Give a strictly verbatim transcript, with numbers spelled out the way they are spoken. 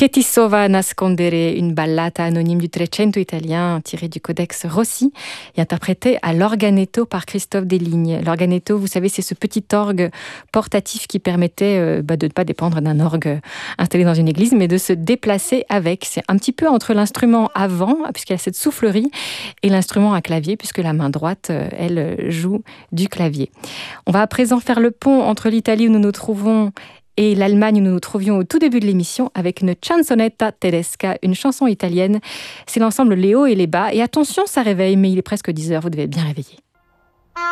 Che ti sova nascondere, une ballata anonyme du Trecento italien tirée du Codex Rossi et interprétée à l'organetto par Christophe Deslignes. L'organetto, vous savez, c'est ce petit orgue portatif qui permettait euh, bah, de ne pas dépendre d'un orgue installé dans une église, mais de se déplacer avec. C'est un petit peu entre l'instrument à vent, puisqu'il y a cette soufflerie, et l'instrument à clavier, puisque la main droite, euh, elle, joue du clavier. On va à présent faire le pont entre l'Italie où nous nous trouvons et l'Allemagne où nous nous trouvions au tout début de l'émission avec une canzonetta tedesca, une chanson italienne. C'est l'ensemble Les hauts et les bas. Et attention, ça réveille, mais il est presque dix heures, vous devez être bien réveillés.